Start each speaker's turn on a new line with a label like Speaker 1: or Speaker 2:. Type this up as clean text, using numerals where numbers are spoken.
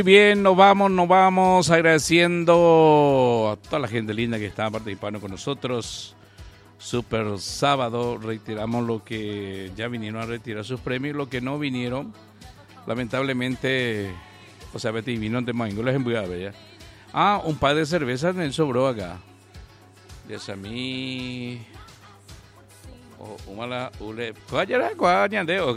Speaker 1: Bien, nos vamos agradeciendo a toda la gente linda que está participando con nosotros. Super sábado, retiramos lo que ya vinieron a retirar sus premios, lo que no vinieron, lamentablemente, o sea, Betty vino de mango, les enviaba ya. Un par de cervezas me sobró acá. De mí. Umala ule.